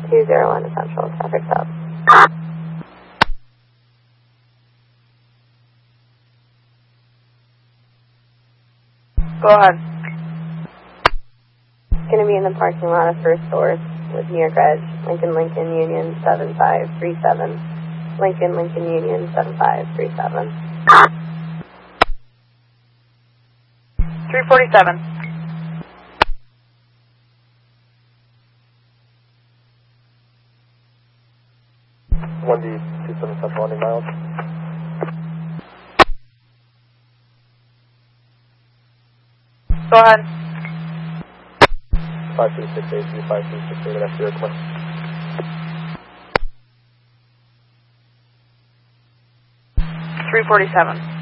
201 to Central, traffic stop. Go ahead. Going to be in the parking lot of First Source with New York Edge, Lincoln Union 7537. Lincoln Union 7537. 347. One D 27 Central, 100 miles. Go ahead. 5368, 5368, that's your request. 347.